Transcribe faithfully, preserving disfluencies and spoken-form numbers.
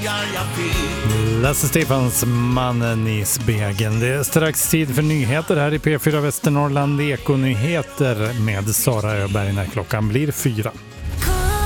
dagar jag fick. Lasse Stefans, Mannen i spegeln. Det är strax tid för nyheter här i P fyra Västernorrland. Ekonyheter med Sara Öberg när klockan blir fyra.